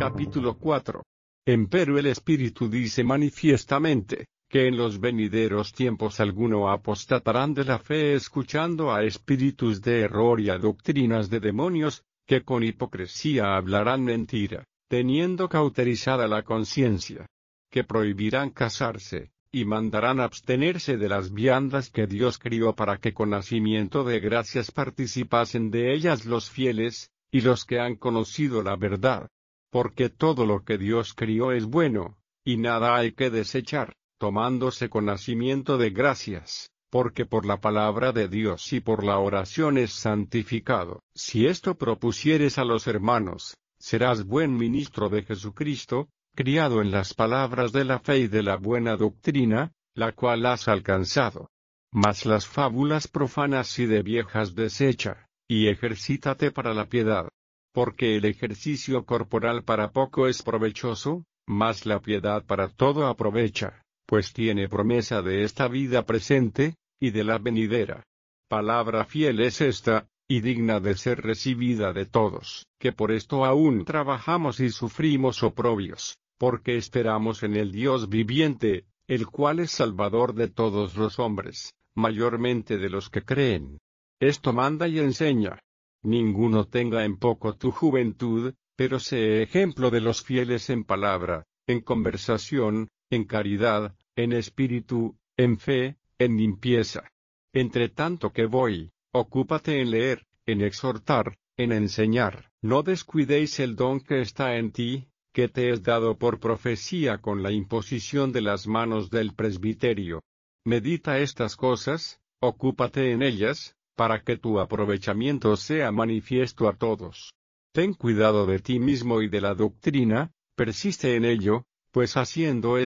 Capítulo 4. Empero el Espíritu dice manifiestamente, que en los venideros tiempos alguno apostatarán de la fe escuchando a espíritus de error y a doctrinas de demonios, que con hipocresía hablarán mentira, teniendo cauterizada la conciencia, que prohibirán casarse, y mandarán abstenerse de las viandas que Dios crió para que con nacimiento de gracias participasen de ellas los fieles, y los que han conocido la verdad. Porque todo lo que Dios crió es bueno, y nada hay que desechar, tomándose con nacimiento de gracias, porque por la palabra de Dios y por la oración es santificado. Si esto propusieres a los hermanos, serás buen ministro de Jesucristo, criado en las palabras de la fe y de la buena doctrina, la cual has alcanzado. Mas las fábulas profanas y de viejas desecha, y ejercítate para la piedad. Porque el ejercicio corporal para poco es provechoso, mas la piedad para todo aprovecha, pues tiene promesa de esta vida presente, y de la venidera. Palabra fiel es esta, y digna de ser recibida de todos, que por esto aún trabajamos y sufrimos oprobios, porque esperamos en el Dios viviente, el cual es Salvador de todos los hombres, mayormente de los que creen. Esto manda y enseña. Ninguno tenga en poco tu juventud, pero sé ejemplo de los fieles en palabra, en conversación, en caridad, en espíritu, en fe, en limpieza. Entre tanto que voy, ocúpate en leer, en exhortar, en enseñar. No descuidéis el don que está en ti, que te es dado por profecía con la imposición de las manos del presbiterio. Medita estas cosas, ocúpate en ellas, para que tu aprovechamiento sea manifiesto a todos. Ten cuidado de ti mismo y de la doctrina, persiste en ello, pues haciendo